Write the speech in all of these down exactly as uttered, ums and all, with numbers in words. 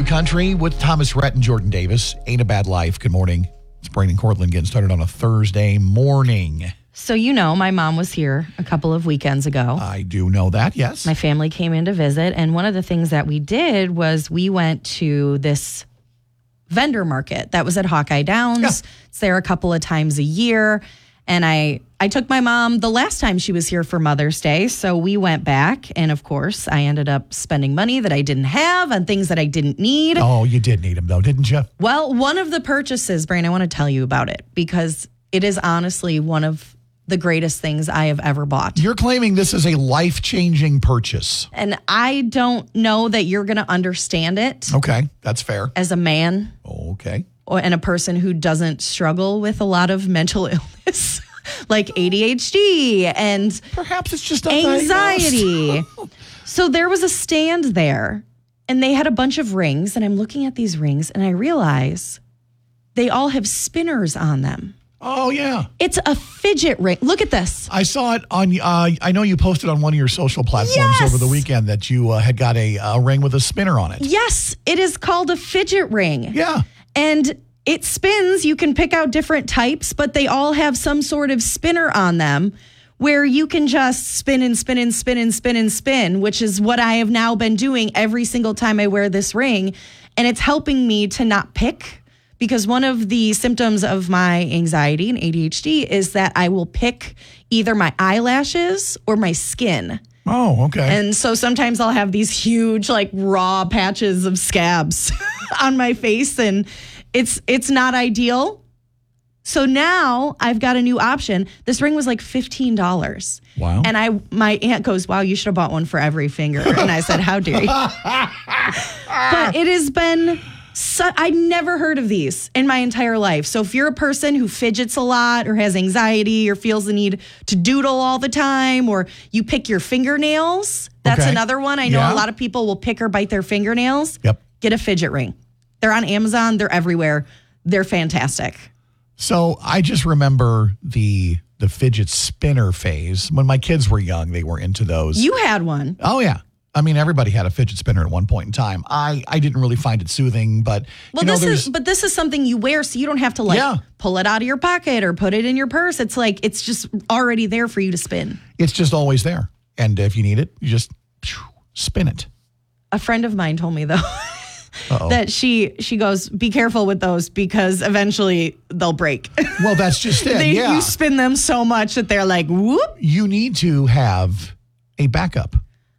Country with Thomas Rhett and Jordan Davis. Ain't a Bad Life. Good morning. It's Braden Cortland getting started on a Thursday morning. So, you know, my mom was here a couple of weekends ago. I do know that, yes. My family came in to visit, and one of the things that we did was we went to this vendor market that was at Hawkeye Downs. Yeah. It's there a couple of times a year. And I, I took my mom the last time she was here for Mother's Day. So we went back. And of course, I ended up spending money that I didn't have on things that I didn't need. Oh, you did need them, though, didn't you? Well, one of the purchases, Brain, I want to tell you about it because it is honestly one of the greatest things I have ever bought. You're claiming this is a life-changing purchase. And I don't know that you're going to understand it. Okay, that's fair. As a man. Okay. Or, and a person who doesn't struggle with a lot of mental illness, like A D H D and perhaps it's just anxiety. So there was a stand there, and they had a bunch of rings, and I'm looking at these rings, and I realize they all have spinners on them. Oh, yeah. It's a fidget ring. Look at this. I saw it on, uh, I know you posted on one of your social platforms yes. over the weekend that you uh, had got a, a ring with a spinner on it. Yes, it is called a fidget ring. Yeah. And it spins. You can pick out different types, but they all have some sort of spinner on them where you can just spin and spin and spin and spin and spin, which is what I have now been doing every single time I wear this ring. And it's helping me to not pick. Because one of the symptoms of my anxiety and A D H D is that I will pick either my eyelashes or my skin. Oh, okay. And so sometimes I'll have these huge, like, raw patches of scabs on my face, and it's it's not ideal. So now I've got a new option. This ring was like fifteen dollars. Wow. And I, my aunt goes, wow, you should have bought one for every finger. And I said, how dare you? But it has been... So, I'd never heard of these in my entire life. So if you're a person who fidgets a lot or has anxiety or feels the need to doodle all the time, or you pick your fingernails, that's okay. another one. I know yeah. a lot of people will pick or bite their fingernails. Yep. Get a fidget ring. They're on Amazon. They're everywhere. They're fantastic. So I just remember the the fidget spinner phase. When my kids were young, they were into those. You had one. Oh, yeah. I mean, everybody had a fidget spinner at one point in time. I, I didn't really find it soothing, but well, you know, this there's... is but this is something you wear, so you don't have to like yeah. pull it out of your pocket or put it in your purse. It's like it's just already there for you to spin. It's just always there, and if you need it, you just spin it. A friend of mine told me though that she she goes, be careful with those because eventually they'll break. Well, that's just it. they, yeah, you spin them so much that they're like whoop. You need to have a backup.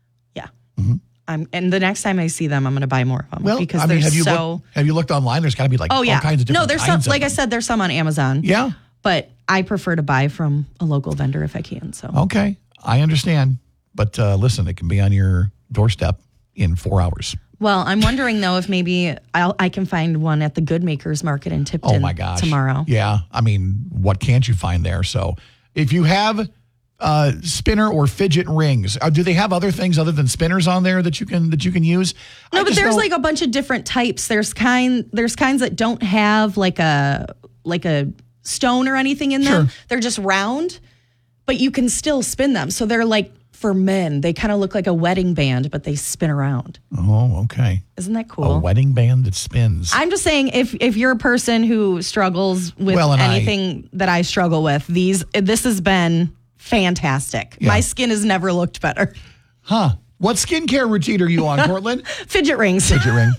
Mm-hmm. I'm, and the next time I see them, I'm going to buy more of them well, because I mean, they're have you so. Looked, have you looked online? There's got to be like oh, yeah. all kinds of different. No, there's kinds some. Like them. I said, there's some on Amazon. Yeah, but I prefer to buy from a local vendor if I can. So okay, I understand. But uh, listen, it can be on your doorstep in four hours. Well, I'm wondering though if maybe I'll, I can find one at the Good Makers Market in Tipton. Oh my gosh, tomorrow. Yeah, I mean, what can't you find there? So if you have. Uh, spinner or fidget rings. Uh, do they have other things other than spinners on there that you can that you can use? No, I but just there's know- like a bunch of different types. There's kind there's kinds that don't have like a like a stone or anything in them. Sure. They're just round, but you can still spin them. So they're like for men. They kind of look like a wedding band, but they spin around. Oh, okay. Isn't that cool? A wedding band that spins. I'm just saying, if if you're a person who struggles with well, anything I, that I struggle with, these this has been fantastic. Yeah. My skin has never looked better. Huh. What skincare routine are you on, Cortland? Fidget rings. Fidget ring.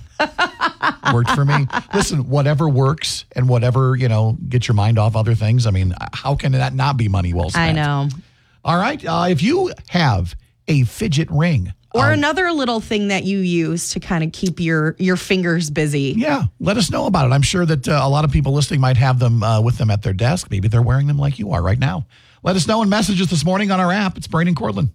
Worked for me. Listen, whatever works and whatever, you know, get your mind off other things. I mean, how can that not be money well spent? I know. All right. Uh, if you have a fidget ring. Or um, another little thing that you use to kind of keep your, your fingers busy. Yeah, let us know about it. I'm sure that uh, a lot of people listening might have them uh, with them at their desk. Maybe they're wearing them like you are right now. Let us know in messages this morning on our app. It's Braden Cortland.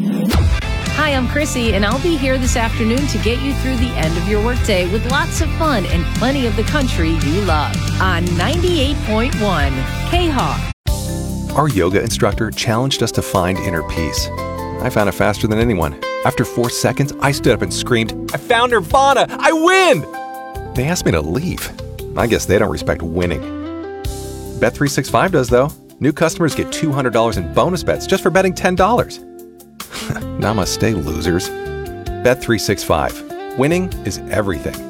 Hi, I'm Chrissy, and I'll be here this afternoon to get you through the end of your workday with lots of fun and plenty of the country you love on ninety-eight point one K-Hawk. Our yoga instructor challenged us to find inner peace. I found it faster than anyone. After four seconds, I stood up and screamed, I found Nirvana! I win! They asked me to leave. I guess they don't respect winning. Bet three sixty-five does, though. New customers get two hundred dollars in bonus bets just for betting ten dollars. Namaste, losers. Bet three sixty-five. Winning is everything.